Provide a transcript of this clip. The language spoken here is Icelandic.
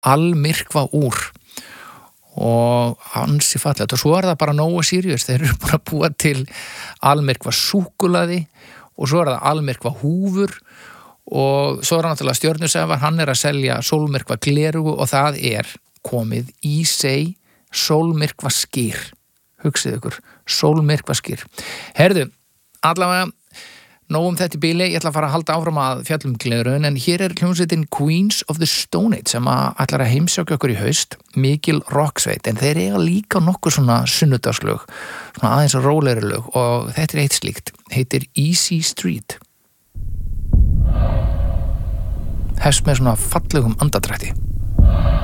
almyrkva úr og ansi fallegt og svo það bara nógu serious, þeir eru búin að búa til almyrkva súkkulaði og svo það almyrkva húfur og svo náttúrulega stjörnusefar, hann að selja sólmyrkva glerugu og það komið í seg sólmyrkva skýr, hugsið ykkur, sólmyrkva skýr. Herðu, allavega nóg þetta í bíli, ég ætla að fara að halda áfram að fjallum glerun, en hér hljómsveitin Queens of the Stone Age sem ætlar að heimsækja okkur í haust, mikil rocksveit, en þeir eiga líka nokkuð svona sunnudagslög, svona aðeins rólegri lög og þetta eitt slíkt, heitir Easy Street. Hefst með svona fallegum andadrætti.